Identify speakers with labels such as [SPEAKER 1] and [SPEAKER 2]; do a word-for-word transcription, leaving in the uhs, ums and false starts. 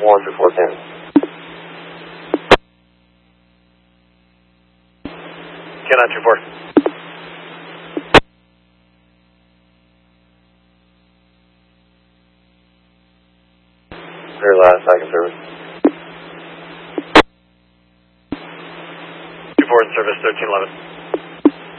[SPEAKER 1] one to four ten.
[SPEAKER 2] Get on two four.
[SPEAKER 1] Very last second service.
[SPEAKER 2] two four in service, thirteen eleven.